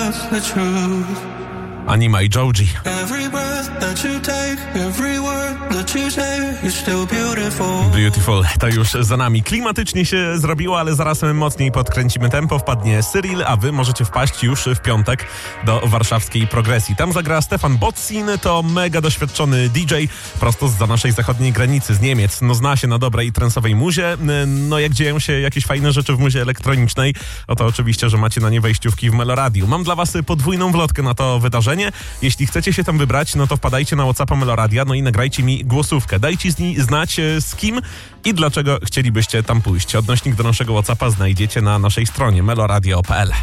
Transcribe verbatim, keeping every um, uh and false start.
that's the truth. Anima i Joji. Every breath that you take, every word that you say, you're still beautiful. Beautiful, to już za nami. Klimatycznie się zrobiło, ale zaraz mocniej podkręcimy tempo, wpadnie Cyril, a wy możecie wpaść już w piątek do warszawskiej Progresji. Tam zagra Stefan Botzin, to mega doświadczony D J, prosto zza naszej zachodniej granicy, z Niemiec. No zna się na dobrej transowej muzie, no jak dzieją się jakieś fajne rzeczy w muzie elektronicznej, no to oczywiście, że macie na nie wejściówki w Meloradiu. Mam dla was podwójną wlotkę na to wydarzenie. Jeśli chcecie się tam wybrać, no to wpadajcie na WhatsAppa Meloradia, no i nagrajcie mi głosówkę. Dajcie znać z kim i dlaczego chcielibyście tam pójść. Odnośnik do naszego WhatsAppa znajdziecie na naszej stronie meloradio kropka p l.